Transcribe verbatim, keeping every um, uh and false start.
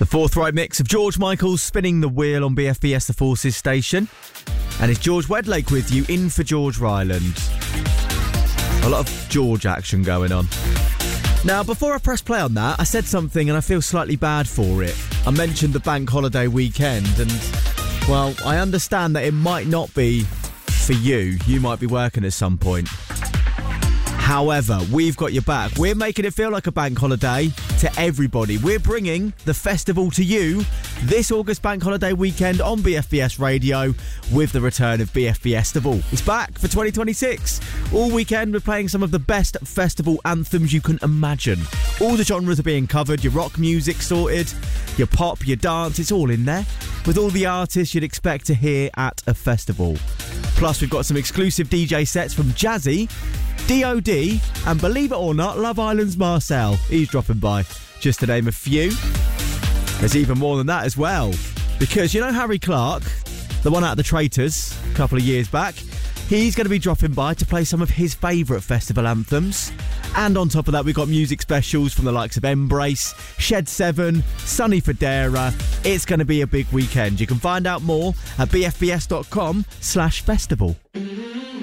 The forthright mix of George Michael spinning the wheel on B F B S The Forces station. And it's George Wedlake with you, in for George Ryland. A lot of George action going on. Now, before I press play on that, I said something and I feel slightly bad for it. I mentioned the bank holiday weekend and, well, I understand that it might not be for you. You might be working at some point. However, we've got your back. We're making it feel like a bank holiday to everybody. We're bringing the festival to you this August bank holiday weekend on B F B S Radio with the return of B F B Festival. It's back for twenty twenty-six. All weekend we're playing some of the best festival anthems you can imagine. All the genres are being covered. Your rock music sorted, your pop, your dance, it's all in there. With all the artists you'd expect to hear at a festival. Plus we've got some exclusive D J sets from Jazzy, D O D, and believe it or not, Love Island's Marcel. He's dropping by, just to name a few. There's even more than that as well. Because you know Harry Clark, the one out of the Traitors a couple of years back, he's going to be dropping by to play some of his favourite festival anthems. And on top of that, we've got music specials from the likes of Embrace, Shed seven, Sonny Fodera. It's going to be a big weekend. You can find out more at bfbs.com slash festival.